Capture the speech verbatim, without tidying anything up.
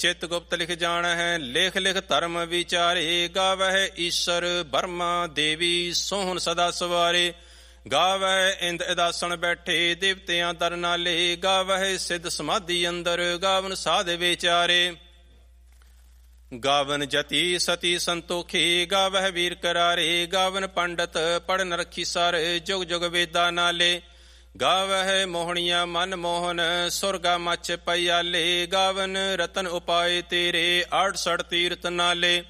ਚਿਤ ਗੁਪਤ ਲਿਖ ਜਾਣ ਹੈ। ਲੇਖ ਲਿਖ ਧਰਮ ਵਿਚਾਰੇ, ਗਾਵਹਿ ਈਸ਼ਰ ਬਰਮਾ ਦੇਵੀ ਸੋਹਣ ਸਦਾ ਸਵਾਰੇ। ਗਾਵਹਿ ਇੰਦ ਇਦਾਸਣ ਬੈਠੇ, ਦੇਵਤਿਆਂ ਦਰ ਨਾਲੇ। ਗਾਵਹਿ ਸਿੱਧ ਸਮਾਧੀ ਅੰਦਰ, ਗਾਵਨ ਸਾਧ ਵਿਚਾਰੇ। ਗਾਵਨ ਜਤੀ ਸਤੀ ਸੰਤੋਖੀ, ਗਾਵਹਿ ਵੀਰ ਕਰਾਰੇ। ਗਾਵਨ ਪੰਡਤ ਪੜਨ ਰਖੀ ਸਰ, ਜੁਗ ਜੁਗ ਵੇਦਾ ਨਾਲੇ। ਗਾਵਹਿ ਮੋਹਣੀਆਂ ਮਨ ਮੋਹਨ, ਸੁਰਗਾ ਮੱਛ ਪਈਆਲੇ। ਗਾਵਨ ਰਤਨ ਉਪਾਏ ਤੇਰੇ, ਆਠ ਸੜ ਤੀਰਤ ਨਾਲੇ।